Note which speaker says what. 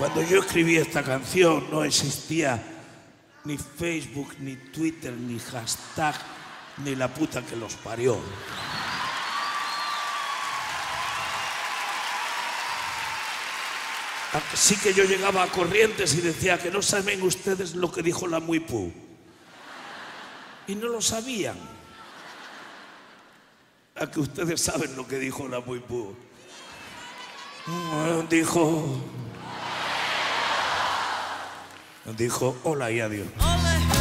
Speaker 1: Cuando yo escribí esta canción no existía ni Facebook, ni Twitter, ni hashtag, ni la puta que los parió. Así que yo llegaba a Corrientes y decía que no saben ustedes lo que dijo la Muipú. Y no lo sabían. A que ustedes saben lo que dijo la Muipú. Dijo hola y adiós.